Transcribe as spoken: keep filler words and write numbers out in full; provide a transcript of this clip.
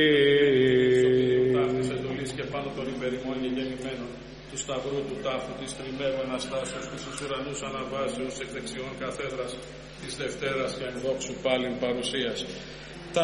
Της εντολής και πάνω των υπερημών και γεννημένων του σταυρού του τάφου της τριμμένου Αναστάσεως της εις ουρανούς αναβάσεως εκ δεξιών καθέδρας της Δευτέρας και εν δόξου πάλιν παρουσίας.